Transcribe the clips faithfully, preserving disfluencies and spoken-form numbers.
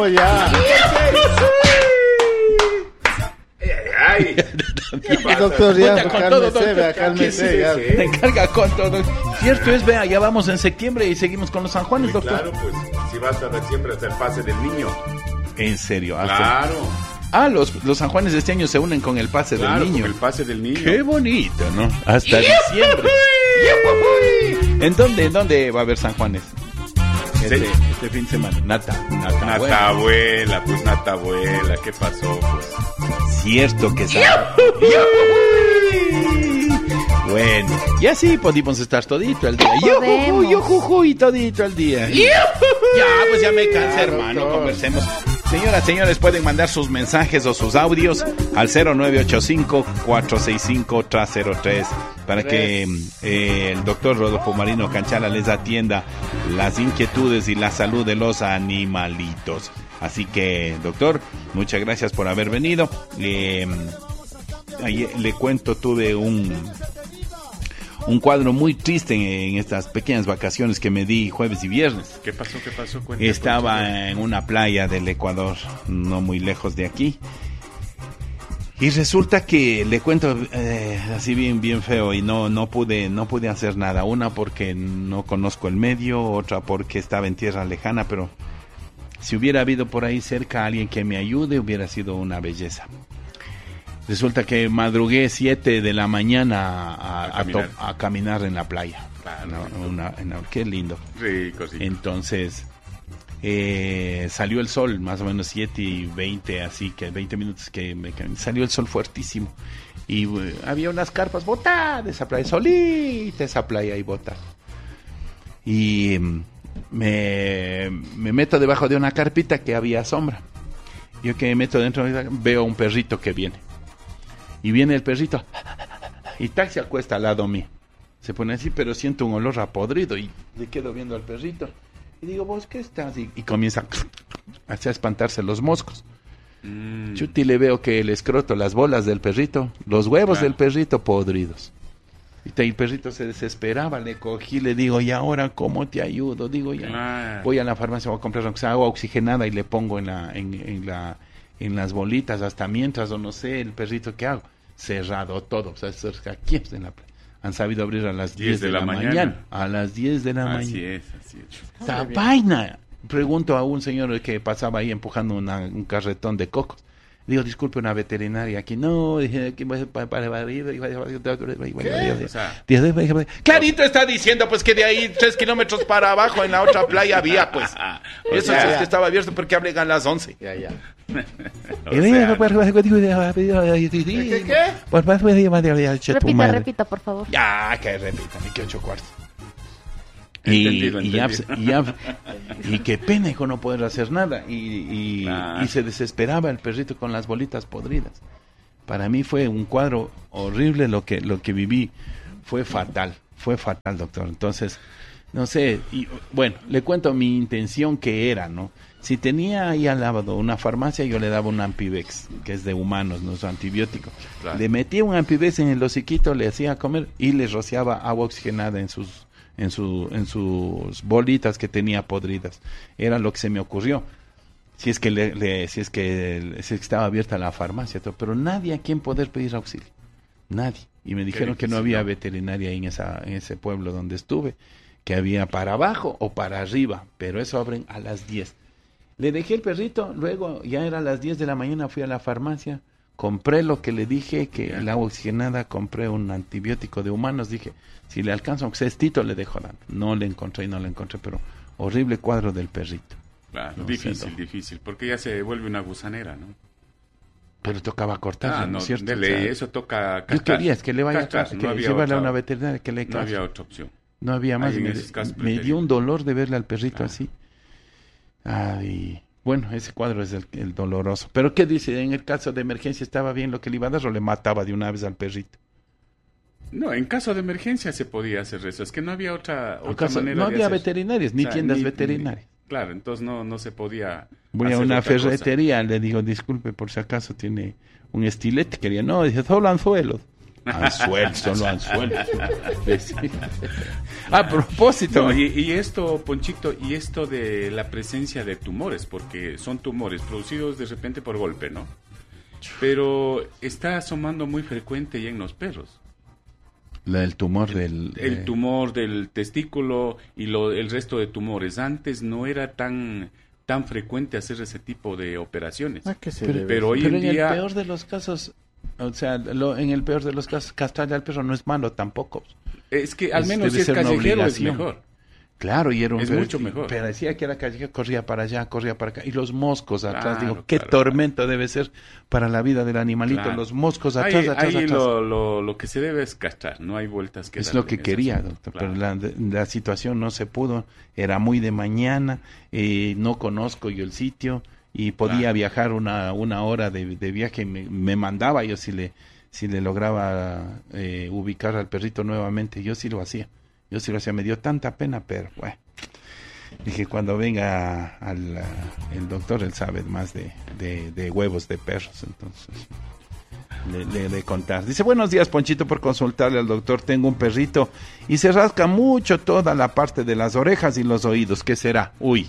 pues ya. Ay, doctor, ya, con todo, cálmese, doctor. vea, cálmese, ya. Se encarga con todo. Cierto es, vea, ya vamos en septiembre y seguimos con los San Juanes, muy doctor. claro, pues, si vas a ver siempre hasta el pase del niño. En serio, hasta... Claro. Ah, los, los San Juanes de este año se unen con el pase Claro, del niño. con el pase del niño. Qué bonito, ¿no? Hasta diciembre. ¿En dónde, en dónde va a haber San Juanes? Este, Sí. este fin de semana. Nata, nata, Nata bueno. abuela, pues nata abuela, ¿qué pasó? Pues Cierto que sabe. Bueno, y así podemos estar todito el día. Podemos. Yo juju y todito el día. Ya, pues ya me cansé, hermano. Conversemos. Señoras, señores, pueden mandar sus mensajes o sus audios al cero nueve ocho cinco, cuatro seis cinco, tres cero tres para que eh, el doctor Rodolfo Marino Canchala les atienda las inquietudes y la salud de los animalitos. Así que, doctor, muchas gracias por haber venido. Eh, ayer, le cuento, tuve un... un cuadro muy triste en, en estas pequeñas vacaciones que me di jueves y viernes. ¿qué pasó? ¿Qué pasó? Cuéntame, Estaba cuéntame. en una playa del Ecuador, no muy lejos de aquí. Y resulta que le cuento eh, así bien bien feo y no no pude no pude hacer nada. Una porque no conozco el medio, otra porque estaba en tierra lejana, pero si hubiera habido por ahí cerca alguien que me ayude, hubiera sido una belleza. Resulta que madrugué siete de la mañana a, A a, to- caminar. a caminar en la playa. Claro. No, una- una- qué lindo. Rico, sí. Entonces eh, salió el sol, más o menos siete y veinte, así que veinte minutos que me que salió el sol fuertísimo. Y eh, había unas carpas botadas, esa playa, solita esa playa y botada. Y mm, me, me meto debajo de una carpita que había sombra. Yo que me meto dentro veo un perrito que viene. Y viene el perrito y tal se acuesta al lado mío. Se pone así, pero siento un olor a podrido y le quedo viendo al perrito. Y digo, ¿vos qué estás? Y, y comienza a, a espantarse los moscos. Mm. Chuti, le veo que el escroto, las bolas del perrito, los huevos Claro. del perrito podridos. Y te- el perrito se desesperaba, le cogí, le digo, ¿y ahora cómo te ayudo? Digo, ya, Claro. voy a la farmacia, voy a comprar aunque sea agua oxigenada y le pongo en la, en, en la, en las bolitas hasta mientras, o no sé, el perrito, ¿qué hago? Cerrado todo, o sea, eso es aquí en la playa. Han sabido abrir a las diez de la, mañana. mañana. A las diez de la mañana. Así es, así es. ¡Esta vaina! Pregunto a un señor que pasaba ahí empujando una, un carretón de cocos. Digo, disculpe, una veterinaria aquí. No, dije, aquí para para O sea, Clarito está diciendo, pues, que de ahí tres kilómetros para abajo en la otra playa había, pues. O Eso sea, es que estaba abierto porque hablen a las once. Ya, ya. o sea, ¿Qué, qué? Repita, repita, por favor. Ya, que repita, ni que ocho cuartos. Entendido, y, y, ya, entendido. y, ya- y qué pena, hijo, no poder hacer nada. Y, y, Ah. y se desesperaba el perrito con las bolitas podridas. Para mí fue un cuadro horrible lo que, lo que viví. Fue fatal, fue fatal, doctor. Entonces, no sé, y bueno, le cuento mi intención que era, ¿no? Si tenía ahí al lado una farmacia, yo le daba un Ampivex, que es de humanos, no es antibiótico. Claro. Le metía un Ampivex en el hociquito, le hacía comer y le rociaba agua oxigenada en sus en su en sus bolitas que tenía podridas. Era lo que se me ocurrió. Si es que le, le- si es que si es que estaba abierta la farmacia, todo, pero nadie a quien poder pedir auxilio. Nadie. Y me dijeron que no difícil, había ¿no? veterinaria ahí en esa en ese pueblo donde estuve, que había para abajo o para arriba, pero eso abren a las diez. Le dejé el perrito, luego ya era las diez de la mañana, fui a la farmacia, compré lo que le dije, que Ya. el agua oxigenada, compré un antibiótico de humanos, dije, si le alcanzo, aunque sea estito, le dejo dando. No le encontré y no le encontré, pero horrible cuadro del perrito. claro, No, difícil, siento. difícil, porque ya se vuelve una gusanera, ¿no? Pero tocaba cortarle, Ah, ¿no no, es cierto? de O ley, sea, eso toca yo castrar. quería es que le vaya a Castrar, casa, no que había llevarle a otra- una veterinaria que le No castre. había otra opción. No había más. Ahí en Me, esos casos me prefería. dio un dolor de verle al perrito Ah. así. Ay, bueno, ese cuadro es el, el doloroso. Pero ¿qué dice? En el caso de emergencia estaba bien lo que le iba a dar o le mataba de una vez al perrito. No, en caso de emergencia se podía hacer eso. Es que no había otra, En otra caso- manera no de había hacer. veterinarias, ni O sea, tiendas ni- veterinarias. ni- claro, entonces no, no se podía. Voy a hacer una otra cosa. ferretería, le digo, disculpe, por si acaso tiene un estilete. Quería, no, dice, solo anzuelos. Anzuelos, solo anzuelos. A propósito. No, y, y esto, Ponchito, y esto de la presencia de tumores, porque son tumores producidos de repente por golpe, ¿no? Pero está asomando muy frecuente ya en los perros. El tumor del... El eh... tumor del testículo y lo, el resto de tumores. Antes no era tan tan frecuente hacer ese tipo de operaciones. ¿A qué se pero, debe? pero hoy pero en en día... el peor de los casos, o sea, lo, en el peor de los casos, castrarle al perro no es malo tampoco. Es que al Es- menos debe si es ser una callejero es obligación. mejor. Claro, y era un Es perro- mucho mejor. Pero decía que era callejero, corría para allá, corría para acá. Y los moscos atrás, Claro, digo, qué claro, tormento debe ser para la vida del animalito. Claro. Los moscos Ahí, atrás, atrás, ahí atrás. lo, lo, lo que se debe es castrar, no hay vueltas que Es darle lo que en ese quería, asunto. doctor, Claro. pero la, la situación no se pudo, era muy de mañana, eh, no conozco yo el sitio y podía Claro. viajar una, una hora de, de viaje, me, me mandaba yo si le, si le lograba eh, ubicar al perrito nuevamente, yo sí lo hacía, yo sí lo hacía, me dio tanta pena, pero bueno, dije cuando venga al, el doctor, él sabe más de, de, de huevos de perros, entonces... Le, le, le contar. Dice, buenos días, Ponchito, por consultarle al doctor. Tengo un perrito y se rasca mucho toda la parte de las orejas y los oídos. ¿Qué será? Uy.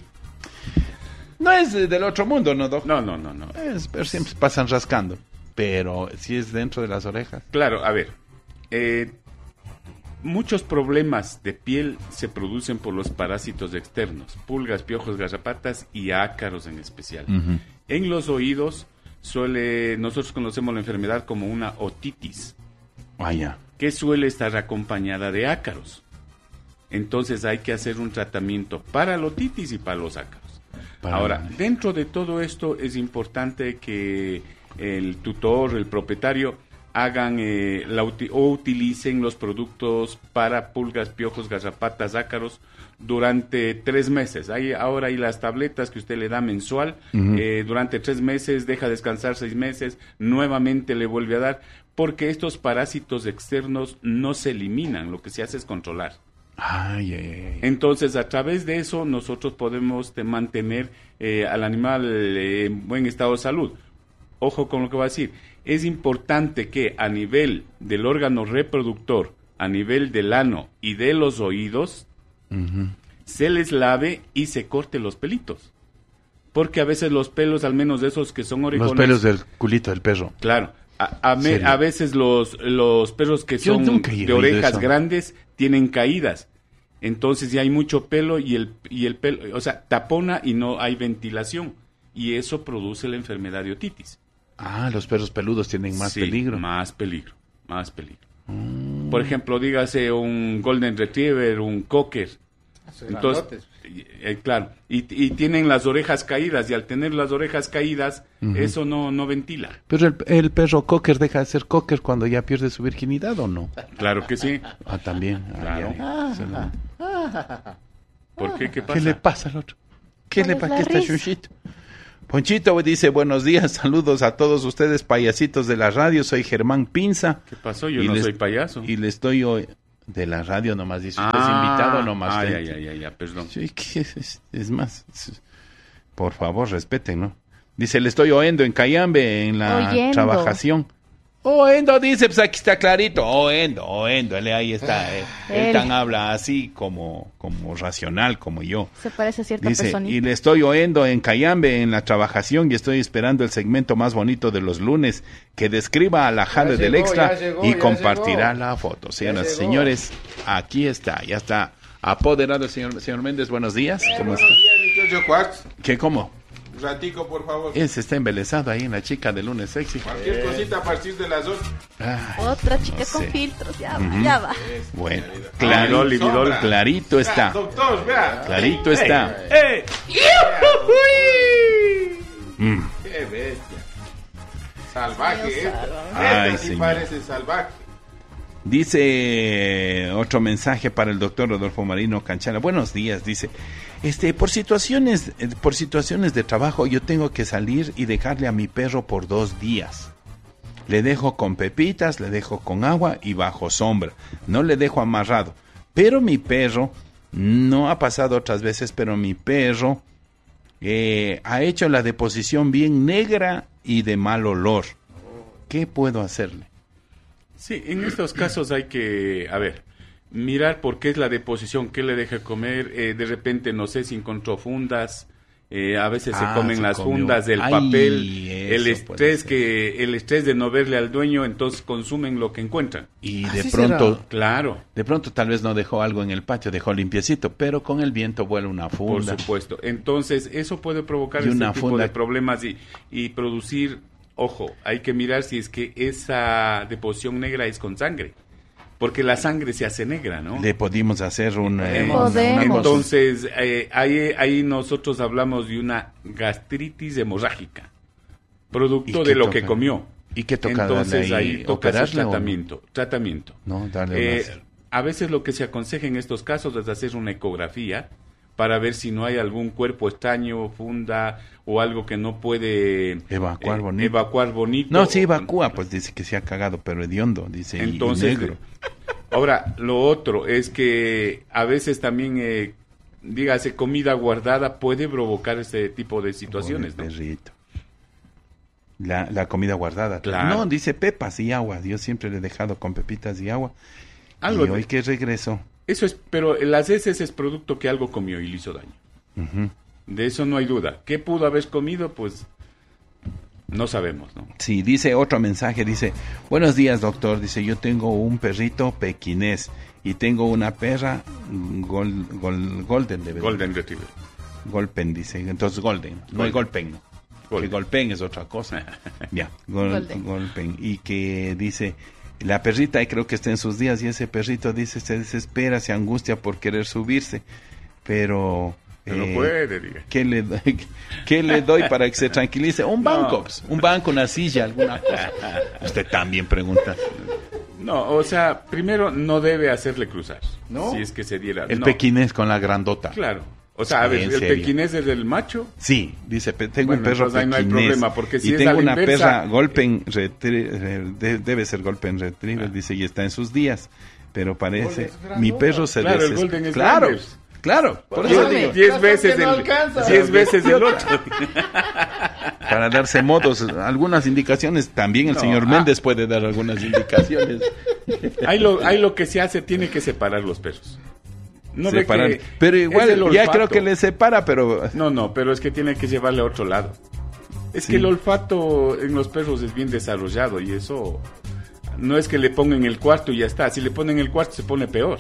No es eh, del otro mundo, ¿no, doctor? No, no, no, no. Es, pero siempre pasan rascando. Pero si es dentro de las orejas. Claro, a ver, eh, muchos problemas de piel se producen por los parásitos externos, pulgas, piojos, garrapatas y ácaros en especial. Ujú. En los oídos suele, nosotros conocemos la enfermedad como una otitis, Vaya. que suele estar acompañada de ácaros. Entonces hay que hacer un tratamiento para la otitis y para los ácaros. Para- Ahora, dentro de todo esto es importante que el tutor, el propietario, hagan eh, la uti- o utilicen los productos para pulgas, piojos, garrapatas, ácaros durante tres meses. Hay, ahora hay las tabletas que usted le da mensual, Ujú. eh, durante tres meses, deja descansar seis meses, nuevamente le vuelve a dar, porque estos parásitos externos no se eliminan, lo que se hace es controlar. Ay, ay, ay. Entonces, a través de eso, nosotros podemos de mantener eh, al animal eh, en buen estado de salud. Ojo con lo que voy a decir. Es importante que a nivel del órgano reproductor, a nivel del ano y de los oídos, Ujú. se les lave y se corte los pelitos. Porque a veces los pelos, al menos de esos que son orejones... Los pelos del culito del perro. Claro. A, a, me- ¿Serio? a veces los, los perros que Yo son nunca he de oído orejas eso. grandes tienen caídas. Entonces ya hay mucho pelo y el, y el pelo, o sea, tapona y no hay ventilación. Y eso produce la enfermedad de otitis. Ah, los perros peludos tienen más Sí, peligro. Más peligro, más peligro. Por ejemplo, dígase un Golden Retriever, un Cocker. Entonces, Grandotes. eh, claro, y, y tienen las orejas caídas, y al tener las orejas caídas, eso no, no ventila. Pero el, el perro cocker deja de ser cocker cuando ya pierde su virginidad, ¿o no? Claro que sí. Ah, también. Ay, Claro. ay, se lo- ¿Por qué? ¿Qué pasa? ¿Qué le pasa al otro? ¿Qué ¿Cuál le es pasa? la ¿Qué está risa? Chuchito? Ponchito dice, buenos días, saludos a todos ustedes, payasitos de la radio, soy Germán Pinza. ¿Qué pasó? Yo Y no les- soy payaso. Y le estoy hoy de la radio nomás, dice, usted es Ah, invitado nomás. Ay, frente. ay, ay, ay, ay, perdón. Sí, ¿qué es, es más, es- por favor, respeten, ¿no? Dice, le estoy oyendo en Cayambe, en la Oyendo. trabajación. Oendo, dice, pues aquí está clarito. Oendo, oendo, él ahí está. eh. Él Él. tan habla así como, como racional, como yo. Se parece a cierta Dice, personita. y le estoy oyendo en Cayambe, en la trabajación, y estoy esperando el segmento más bonito de los lunes, que describa a la jale del llegó, extra ya llegó, y ya compartirá llegó. la foto. Señoras y llegó. señores, aquí está, ya está apoderado el señor, señor Méndez. Buenos días. ¿Cómo está? Buenos días, dieciocho Quartz. ¿Qué, cómo? Un ratico, por favor. Ese está embelesado ahí en la chica de lunes sexy. Cualquier cosita a partir de las dos. Ay, Otra chica no con sé. filtros, ya va, ya va. Bueno, Lividol, clarito, lividol. clarito Vea, está. doctor, vea. Clarito está. ¡Eh! Mm. Qué bestia. Salvaje, Dios esta. salva. Esta Ay, sí señor. parece salvaje. Dice otro mensaje para el doctor Rodolfo Marino Canchala. Buenos días, dice. Este, por situaciones, eh, por situaciones de trabajo, yo tengo que salir y dejarle a mi perro por dos días. Le dejo con pepitas, le dejo con agua y bajo sombra. No le dejo amarrado. Pero mi perro, no ha pasado otras veces, pero mi perro eh, ha hecho la deposición bien negra y de mal olor. ¿Qué puedo hacerle? Sí, en estos casos hay que, a ver, mirar por qué es la deposición, qué le deja comer, eh, de repente no sé si encontró fundas, eh, a veces Ah, se comen se las comió. fundas del Ay, papel, el eso puede estrés ser. que el estrés de no verle al dueño, entonces consumen lo que encuentran. Y de Así pronto, será. Claro, de pronto tal vez no dejó algo en el patio, dejó limpiecito, pero con el viento vuela una por funda. supuesto. Entonces, eso puede provocar Y este una tipo funda. de problemas y, y producir, ojo, hay que mirar si es que esa deposición negra es con sangre, porque la sangre se hace negra, ¿no? Le pudimos hacer un... eh, Podemos. una- una cosa. Entonces, eh, ahí, ahí nosotros hablamos de una gastritis hemorrágica, producto ¿Y qué de lo toca? que comió. ¿Y qué toca Entonces, darle ahí? ahí toca hacer ¿Operarle o no? tratamiento. Tratamiento. No, darle Eh, unas- a veces lo que se aconseja en estos casos es hacer una ecografía para ver si no hay algún cuerpo extraño, funda o algo que no puede Evacuar bonito. evacuar bonito. No, sí evacúa, pues dice que se ha cagado, pero hediondo, dice, y- y Entonces, negro. ahora, lo otro es que a veces también, eh, dígase, comida guardada puede provocar este tipo de situaciones, Pobre ¿no? perrito. La, la comida guardada. Claro. No, dice pepas y agua. Yo siempre le he dejado con pepitas y agua. Algo y de- hoy que regreso. Eso es, pero las heces es producto que algo comió y le hizo daño. Ujú. De eso no hay duda. ¿Qué pudo haber comido? Pues no sabemos, ¿no? Sí, dice otro mensaje, dice, buenos días doctor, dice, yo tengo un perrito pequinés y tengo una perra mm, gol, gol- golden, debe- Golden Retriever. golpen, dice, entonces golden, no hay golpen, no. Golden. Que golpen es otra cosa. Ya, gol- Golden. golpen. Y que dice, la perrita, y creo que está en sus días, y ese perrito dice, se desespera, se angustia por querer subirse, pero... Pero no eh, puede, diga. ¿Qué le, doy, ¿Qué le doy para que se tranquilice? Un No. banco, pues, un banco, una silla, alguna cosa. Usted también pregunta. No, o sea, primero no debe hacerle cruzar. ¿No? Si es que se diera. El no. pequinés con la grandota. Claro. O sea, a ver, ¿En el serio? pequinés es del macho. Sí, dice, pe- tengo Bueno, un perro entonces ahí no hay pequinés problema, porque si y es tengo a la una inversa- perra golpen retrie- de- debe ser golpen retriever, dice, y está en sus días, pero parece, Golden es mi grandota. perro se Claro, el deses- golden es claro, grande. claro, por Diez- eso digo, diez Caso veces que no el, alcanza. diez veces el otro. para darse modos, algunas indicaciones, también el No, señor ah. Méndez puede dar algunas indicaciones. Ahí lo, ahí lo que se hace, tiene que separar los perros. No ve Separar. que Pero es igual, el ya olfato. creo que le separa, pero No, no, pero es que tiene que llevarle a otro lado. Es Sí. que el olfato en los perros es bien desarrollado y eso no es que le pongan en el cuarto y ya está. Si le ponen en el cuarto se pone peor.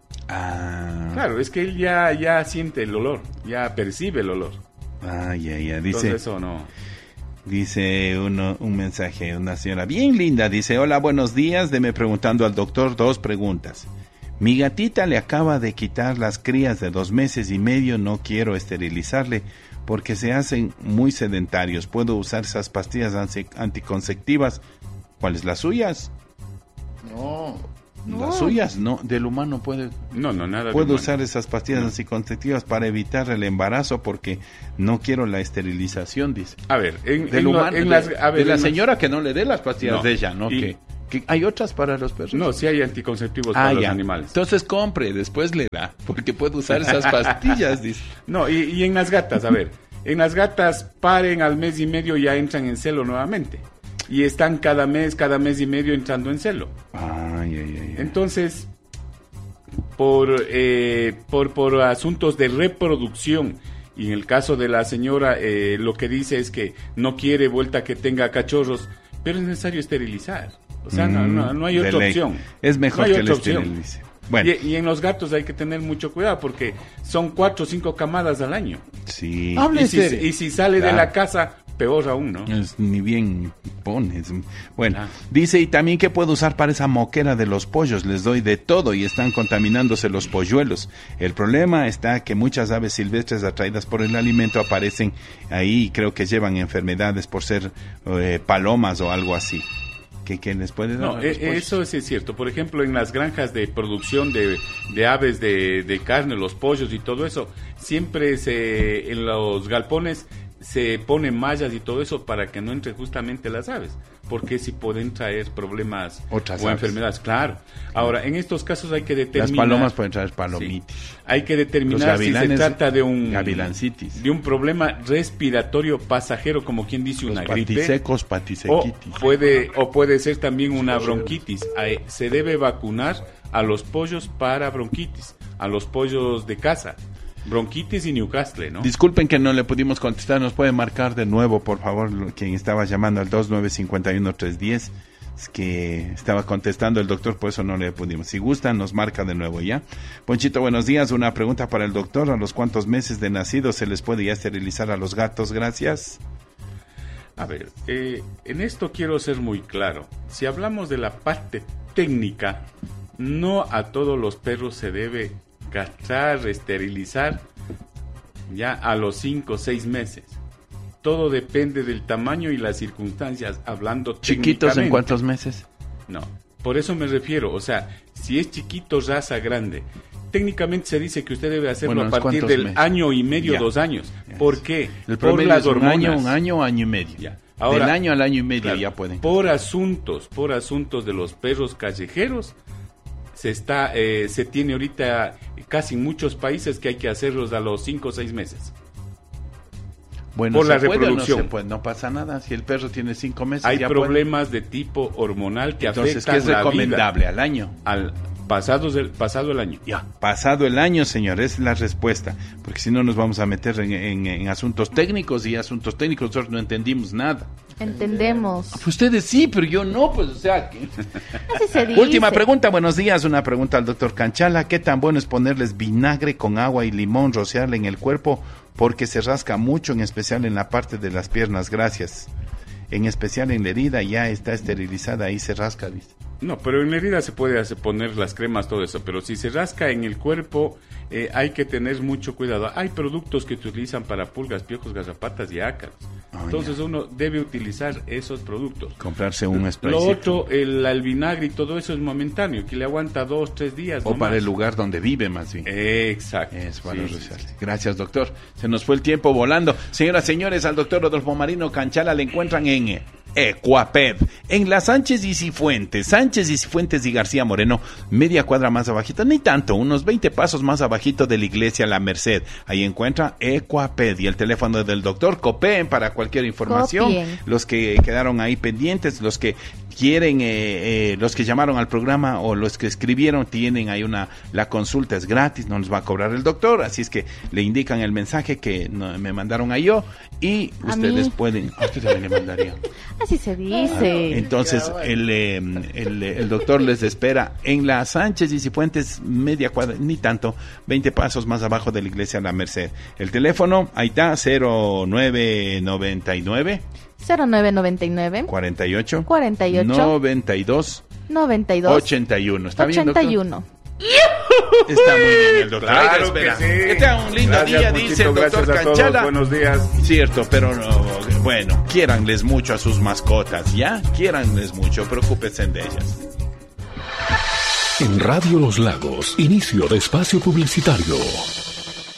ah, Claro, es que él ya, ya siente el olor, ya percibe el olor. ah, ya, ya, dice. Entonces eso no. Dice uno, un mensaje, una señora bien linda, dice, hola, buenos días, deme preguntando al doctor dos preguntas. Mi gatita le acaba de quitar las crías de dos meses y medio, no quiero esterilizarle porque se hacen muy sedentarios. ¿Puedo usar esas pastillas anti- anticonceptivas? ¿Cuáles? ¿Las suyas? No. Las suyas, no, del humano puede... No, no, nada. de Puedo humano. usar esas pastillas anticonceptivas para evitar el embarazo porque no quiero la esterilización, dice. A ver, en, Del en lo- humano, en de, las, a ver, de la en las- señora que no le dé las pastillas No. de ella, ¿no? Y- Que, que hay otras para los perros. No, sí hay anticonceptivos ah, para los ya. animales. Entonces compre, después le da, porque puede usar esas pastillas, dice. No, y, y en las gatas, a ver, en las gatas paren al mes y medio ya entran en celo nuevamente. Y están cada mes, cada mes y medio entrando en celo. Ay, ay, ay, ay. Entonces, por, eh, por, por asuntos de reproducción, y en el caso de la señora, eh, lo que dice es que no quiere vuelta que tenga cachorros, pero es necesario esterilizar. O sea, no, no, no hay Mm, de otra ley. opción. Es mejor No hay que le otra opción. esterilice. Bueno, Y, y en los gatos hay que tener mucho cuidado porque son cuatro o cinco camadas al año. sí. Hable Y si, serio. y si sale de Claro. la casa, peor aún, ¿no? Es ni bien pones. Bueno, Ah. dice, y también que puedo usar para esa moquera de los pollos, les doy de todo y están contaminándose los polluelos. El problema está que muchas aves silvestres atraídas por el alimento aparecen ahí y creo que llevan enfermedades por ser eh, palomas o algo así. ¿Qué, qué les puede dar? No, a los eh, pollos? eso sí es cierto. Por ejemplo, en las granjas de producción de, de aves de, de carne, los pollos y todo eso, siempre se en los galpones se ponen mallas y todo eso para que no entren justamente las aves. porque si pueden traer problemas Otras o aves. enfermedades. Claro. Ahora, en estos casos hay que determinar... Las palomas pueden traer palomitis. Sí. Hay que Los determinar si se gavilanes, trata de un... gavilancitis. De un problema respiratorio pasajero, como quien dice Los una gripe. patisecos, O patisequitis. puede, o puede ser también una bronquitis. Ahí se debe vacunar a los pollos para bronquitis, a los pollos de casa. Bronquitis y Newcastle, ¿no? Disculpen que no le pudimos contestar, nos puede marcar de nuevo, por favor, lo- quien estaba llamando al dos nueve cinco uno tres uno cero. Es que estaba contestando el doctor, por eso no le pudimos. Si gustan, nos marca de nuevo, ¿ya? Ponchito, buenos días. Una pregunta para el doctor. ¿A los cuántos meses de nacido se les puede ya esterilizar a los gatos? Gracias. A ver, eh, en esto quiero ser muy claro. Si hablamos de la parte técnica, no a todos los perros se debe castrar, esterilizar ya a los cinco o seis meses. Todo depende del tamaño y las circunstancias, hablando ¿Chiquitos en técnicamente. cuántos meses? No, por eso me refiero, o sea, si es chiquito, raza grande, técnicamente se dice que usted debe hacerlo Bueno, a partir ¿cuántos del meses? año y medio, Ya. dos años. Ya. ¿Por qué? El Por promedio las es un hormonas. año, un año, año y medio. Ya. Del año al año y medio claro, ya pueden. Por asuntos, por asuntos de los perros callejeros, se está, eh, se tiene ahorita casi en muchos países que hay que hacerlos a los cinco o seis meses. Bueno, por ¿se la puede o reproducción. No, se puede? No pasa nada. Si el perro tiene cinco meses, Hay ya puede. problemas de tipo hormonal que Entonces, afectan ¿qué es la recomendable vida al año? al pasado, del, pasado el año. Ya, pasado el año, señor, es la respuesta, porque si no nos vamos a meter en, en- en asuntos técnicos y asuntos técnicos nosotros no entendimos nada. Entendemos. Pues ustedes sí, pero yo no, pues o sea que... Así se dice. Última pregunta, buenos días, una pregunta al doctor Canchala, ¿qué tan bueno es ponerles vinagre con agua y limón, rociarle en el cuerpo? Porque se rasca mucho, en especial en la parte de las piernas, gracias. En especial en la herida, ya está esterilizada, ahí se rasca, dice. No, pero en la herida se puede hacer, poner las cremas, todo eso, pero si se rasca en el cuerpo, eh, hay que tener mucho cuidado. Hay productos que se utilizan para pulgas, piojos, garrapatas y ácaros. Ah, Entonces ya. uno debe utilizar esos productos. Comprarse un spray. Lo otro, el, el vinagre y todo eso es momentáneo, que le aguanta dos, tres días. O no para más. el lugar donde vive, más bien. Exacto. Es para Sí, rociarle. sí, sí. Gracias, doctor. Se nos fue el tiempo volando. Señoras, señores, al doctor Rodolfo Marino Canchala le encuentran en Ecuaped, en la Sánchez y Cifuentes, Sánchez y Cifuentes y García Moreno, media cuadra más abajito, ni tanto, unos veinte pasos más abajito de la iglesia La Merced. Ahí encuentra Ecuaped y el teléfono del doctor. Copeen para cualquier información. Copien. Los que quedaron ahí pendientes, los que quieren, eh, eh, los que llamaron al programa o los que escribieron, tienen ahí una, la consulta es gratis, no les va a cobrar el doctor, así es que le indican el mensaje que no, me mandaron a yo y A ustedes mí. pueden, a usted también le mandaría. Así se dice. Entonces el, eh, el, el doctor les espera en la Sánchez y Cifuentes, media cuadra, ni tanto, veinte pasos más abajo de la iglesia La Merced. El teléfono, ahí está, cero nueve noventa y nueve cero nueve noventa y nueve cuarenta y ocho cuarenta y ocho noventa y dos noventa y dos ochenta y uno. ¿Está bien, ochenta doctor? y uno. Está muy bien el doctor. Claro Oiga, espera. que sí. Que tenga un lindo Gracias, día, Puchito, dice el doctor gracias a todos, Canchala. buenos días. Cierto, pero no, bueno, quiéranles mucho a sus mascotas, ¿ya? Quiéranles mucho, preocúpense de ellas. En Radio Los Lagos, inicio de espacio publicitario.